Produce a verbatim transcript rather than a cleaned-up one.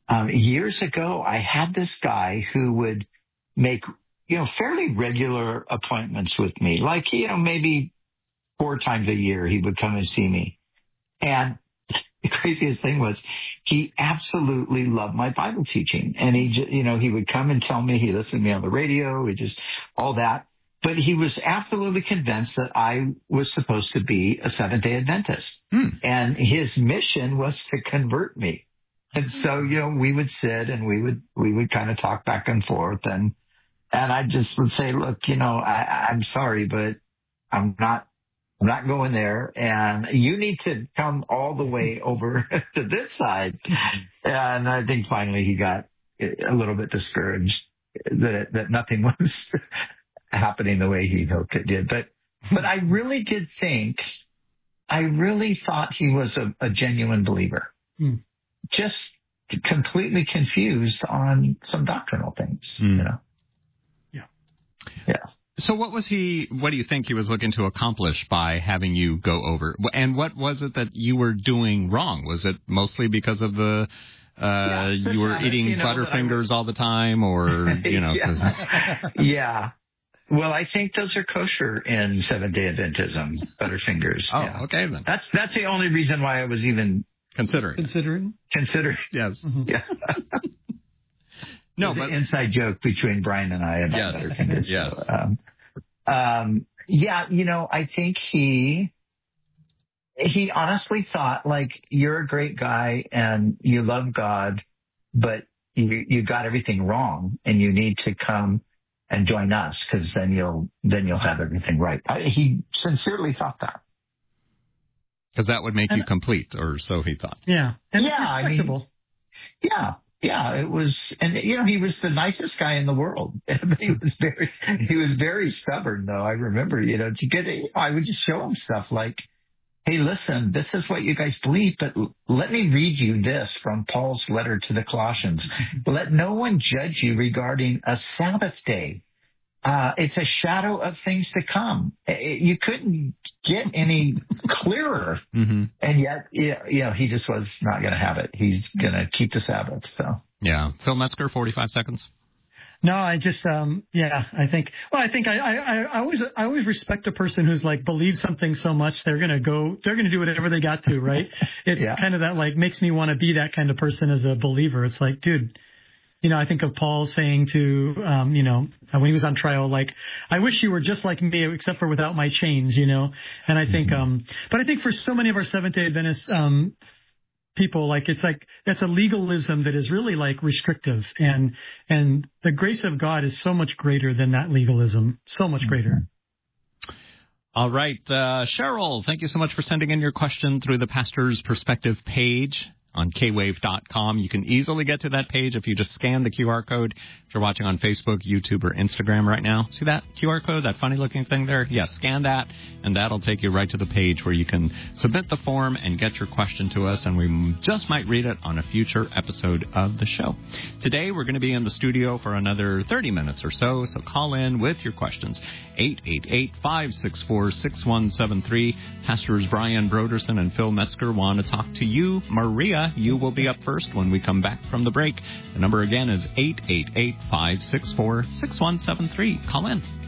um, years ago, I had this guy who would make, you know, fairly regular appointments with me. Like, you know, maybe four times a year he would come and see me. And the craziest thing was he absolutely loved my Bible teaching. And he, you know, he would come and tell me, he listened to me on the radio, he just, all that. But he was absolutely convinced that I was supposed to be a Seventh-day Adventist. Hmm. And his mission was to convert me. And so, you know, we would sit and we would, we would kind of talk back and forth. And, and I just would say, look, you know, I, I'm sorry, but I'm not, I'm not going there. And you need to come all the way over to this side. And I think finally he got a little bit discouraged that, that nothing was happening the way he hoped it did. But, but I really did think, I really thought he was a, a genuine believer. Hmm. Just completely confused on some doctrinal things, hmm. you know? Yeah. Yeah. So what was he, what do you think he was looking to accomplish by having you go over? And what was it that you were doing wrong? Was it mostly because of the, uh, yeah, you were eating you know, Butterfingers all the time or, you know? yeah. yeah. Well, I think those are kosher in Seventh-day Adventism, Butterfingers. Oh, yeah. okay then. That's, that's the only reason why I was even considering. Considering? Considering. Yes. Mm-hmm. Yeah. No, but an inside joke between Brian and I about yes. Butterfingers. Yes. So, um, um, yeah, you know, I think he, he honestly thought like, you're a great guy and you love God, but you, you got everything wrong and you need to come and join us because then you'll, then you'll have everything right. I, he sincerely thought that. Because that would make and, you complete, or so he thought. Yeah. And yeah, it's respectable. I mean, yeah. Yeah, it was, and you know, he was the nicest guy in the world. he was very, he was very stubborn though. I remember, you know, to get it, I would just show him stuff like, hey, listen, this is what you guys believe, but let me read you this from Paul's letter to the Colossians. Let no one judge you regarding a Sabbath day. Uh, it's a shadow of things to come. It, you couldn't get any clearer. Mm-hmm. And yet, you know, he just was not going to have it. He's going to keep the Sabbath. So, yeah. Phil Metzger, forty-five seconds. No, I just, um, yeah, I think, well, I think I, I, I always, I always respect a person who's like believes something so much they're going to go, they're going to do whatever they got to, right? It's yeah. kind of that like makes me want to be that kind of person as a believer. It's like, dude, you know, I think of Paul saying to, um, you know, when he was on trial, like, I wish you were just like me, except for without my chains, you know? And I think, um, but I think for so many of our Seventh-day Adventist, um, people, like, it's like, that's a legalism that is really like restrictive. And, and the grace of God is so much greater than that legalism, so much greater. All right. Uh, Cheryl, thank you so much for sending in your question through the Pastor's Perspective page on K wave dot com. You can easily get to that page if you just scan the Q R code. If you're watching on Facebook, YouTube, or Instagram right now, see that Q R code, that funny-looking thing there? Yes, scan that, and that'll take you right to the page where you can submit the form and get your question to us, and we just might read it on a future episode of the show. Today, we're going to be in the studio for another thirty minutes or so, so call in with your questions. eight eight eight, five six four, six one seven three. Pastors Brian Broderson and Phil Metzger want to talk to you. Maria, you will be up first when we come back from the break. The number again is eight eight eight, five six four, six one seven three. Call in.